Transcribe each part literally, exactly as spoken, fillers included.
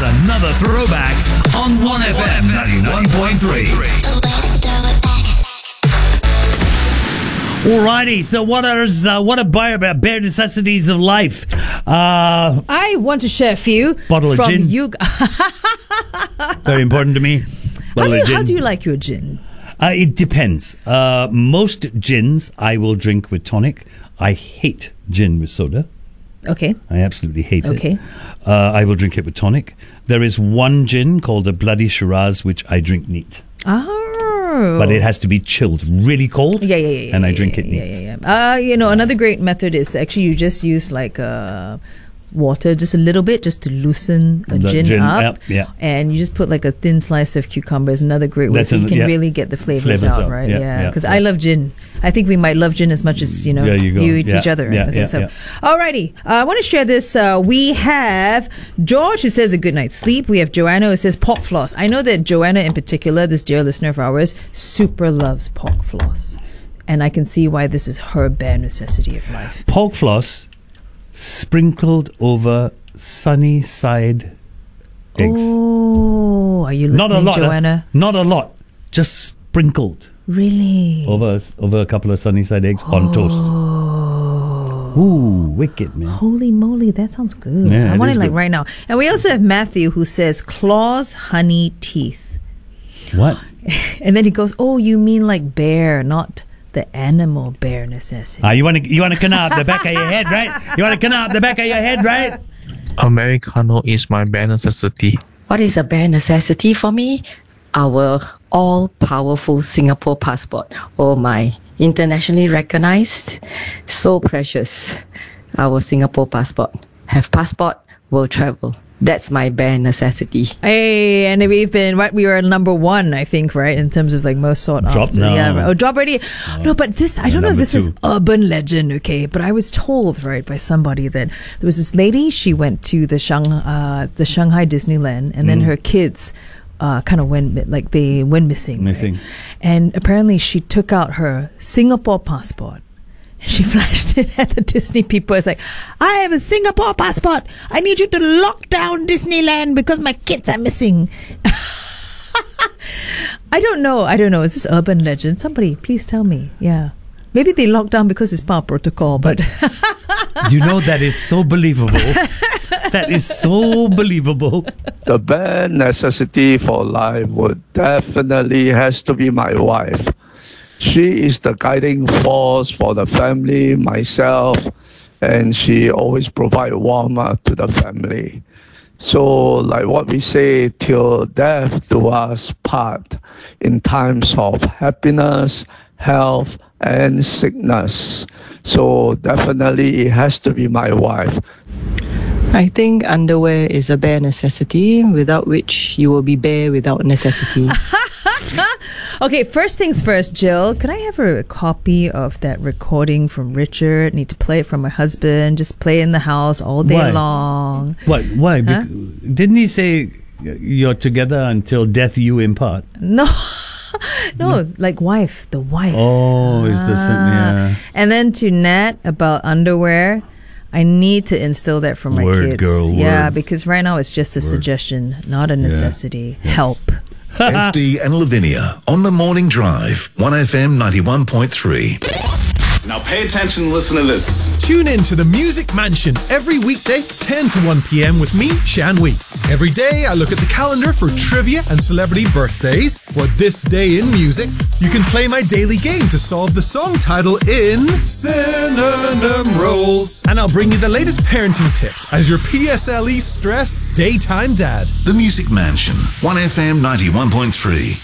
another throwback on one F M ninety-one point three. Alrighty, so what are uh, what are bare, bare necessities of life? Uh, I want to share a few. Bottle of from gin. You. Very important to me. How do, you, of gin. how do you like your gin? Uh, it depends. Uh, most gins I will drink with tonic. I hate gin with soda. Okay. I absolutely hate Okay. it. Uh, I will drink it with tonic. There is one gin called a Bloody Shiraz, which I drink neat. Oh. But it has to be chilled, really cold. Yeah, yeah, yeah. yeah and I yeah, drink yeah, it neat. Yeah, yeah, yeah. Uh, you know, another great method is actually you just use like uh, water, just a little bit, just to loosen a The gin, gin, up. yeah, yeah. And you just put like a thin slice of cucumbers. Another great way, That's so you an- can yeah. really get the flavors, Flavors out, out, right? yeah, Yeah, yeah, because yeah. I love gin. I think we might love gin as much as, you know, There you go. eat Yeah, each other. yeah, I think yeah, so. yeah. Alrighty, uh, I want to share this. Uh, we have George who says a good night's sleep. We have Joanna who says pork floss. I know that Joanna in particular, this dear listener of ours, super loves pork floss. And I can see why this is her bare necessity of life. Pork floss sprinkled over sunny side eggs. Oh, are you listening, Not a lot. uh, Joanna? not a lot. Just sprinkled Really? over over a couple of sunny side eggs on toast. Ooh, wicked, man. Holy moly, that sounds good. Yeah, I it want is it like good. right now. And we also have Matthew who says claws, honey, teeth. What? And then he goes, oh, you mean like bear, not the animal bare necessity. Ah, you want to you want to canard the back of your head, right? You want to canard the back of your head, right? Americano is my bare necessity. What is a bare necessity for me? Our all-powerful Singapore passport. Oh my, internationally recognized, so precious. Our Singapore passport. Have passport, will travel. That's my bare necessity. Hey, and we've been what we were number one, I think, right, in terms of like most sought Drop after. now. Yeah, oh, drop already. No, but this I don't know if number this is two. urban legend, okay? But I was told, right, by somebody that there was this lady. She went to the Shang, uh, the Shanghai Disneyland, and then her kids. Uh, kind of went mi- like they went missing, right? Missing. And apparently she took out her Singapore passport and she flashed it at the Disney people. It's like, I have a Singapore passport. I need you to lock down Disneyland because my kids are missing. I don't know. I don't know. Is this urban legend? Somebody, please tell me. Yeah. Maybe they locked down because it's part of protocol, but You know, that is so believable. That is so believable. The bare necessity for life would definitely has to be my wife. She is the guiding force for the family, myself, and she always provide warmth to the family. So like what we say, till death do us part, in times of happiness, health, and sickness. So definitely it has to be my wife. I think underwear is a bare necessity, without which you will be bare without necessity. okay, first things first, Jill, could I have a copy of that recording from Richard? Need to play it from my husband. Just play it in the house all day Why? long. What? Why? Huh? Bec- Didn't he say you're together until death you impart? No. No, like wife, the wife. Oh, is this? Ah. Yeah. And then to Nat about underwear, I need to instill that for my Word, kids. girl, yeah, word. because right now it's just a suggestion, not a necessity. Help. F D and Lavinia on the morning drive. one F M ninety-one point three. Now pay attention and listen to this. Tune in to the Music Mansion every weekday, ten to one p.m. with me, Shan Wee. Every day, I look at the calendar for trivia and celebrity birthdays. For this day in music, you can play my daily game to solve the song title in Synonym Rolls. And I'll bring you the latest parenting tips as your P S L E stressed daytime dad. The Music Mansion. one F M ninety-one point three.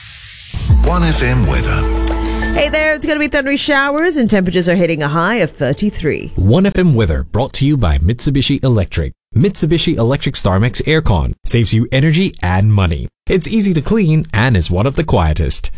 one F M weather. Hey there, it's going to be thundery showers and temperatures are hitting a high of thirty-three. one F M weather brought to you by Mitsubishi Electric. Mitsubishi Electric StarMax Aircon saves you energy and money. It's easy to clean and is one of the quietest.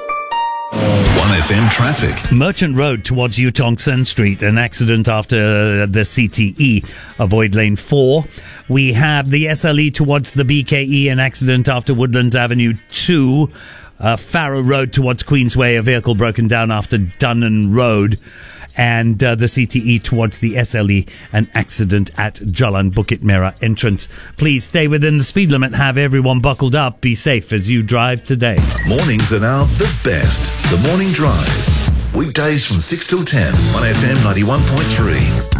one F M traffic. Merchant Road towards Utong Street, an accident after the C T E. Avoid lane four. We have the S L E towards the B K E, an accident after Woodlands Avenue two. Uh, Farrow Road towards Queensway, a vehicle broken down after Dunnan Road. and uh, the C T E towards the S L E, an accident at Jalan Bukit Merah entrance. Please stay within the speed limit. Have everyone buckled up. Be safe as you drive today. Mornings are now the best. The Morning Drive. Weekdays from six till ten on F M ninety-one point three.